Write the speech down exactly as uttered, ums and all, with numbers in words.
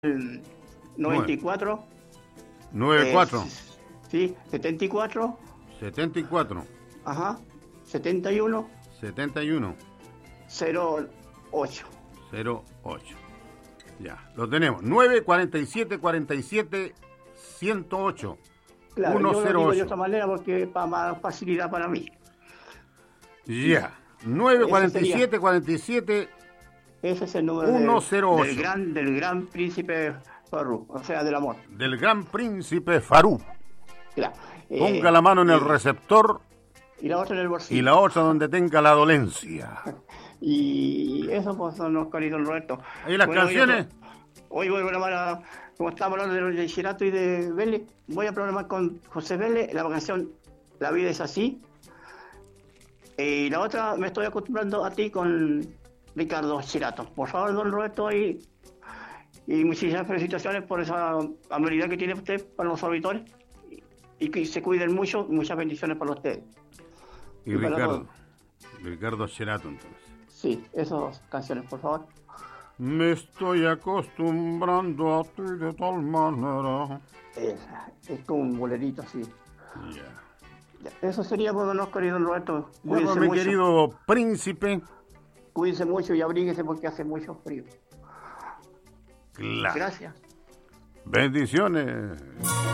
noventa y cuatro. noventa y cuatro. Eh, sí, setenta y cuatro. setenta y cuatro. Ajá. setenta y uno. setenta y uno. cero ocho. cero ocho. Ya, lo tenemos. nueve cuarenta y siete cuarenta y siete ciento ocho. Claro, yo lo digo de ciento otra ocho. manera porque es para más facilidad para mí. Ya. nueve cuarenta y siete cuarenta y siete. Ese es el número ciento ocho. del, del gran del gran príncipe Farú, o sea, del amor. Del gran príncipe Farú. Claro. Ponga Eh, la mano en el y, receptor y la otra en el bolsillo. y la otra donde tenga la dolencia. Y eso pues son los queridos Roberto. ¿Y las Bueno, canciones? Hoy, hoy voy a programar, a, como estamos hablando de, de Chirato y de Vélez, voy a programar con José Vélez la canción La vida es así. Y la otra me estoy acostumbrando a ti con Ricardo Chirato. Por favor, don Roberto, y, y muchísimas felicitaciones por esa habilidad que tiene usted para los auditores. Y, y que se cuiden mucho, muchas bendiciones para ustedes. Y, y Ricardo, Ricardo Chirato entonces. Sí, esas canciones, por favor. Me estoy acostumbrando a ti de tal manera. Es, es como un bolerito así. Ya. Ya. Eso sería por menos, querido Roberto. Bueno, Cuídense mi mucho. querido príncipe. Cuídense mucho y abríguense porque hace mucho frío. Claro. Gracias. Bendiciones.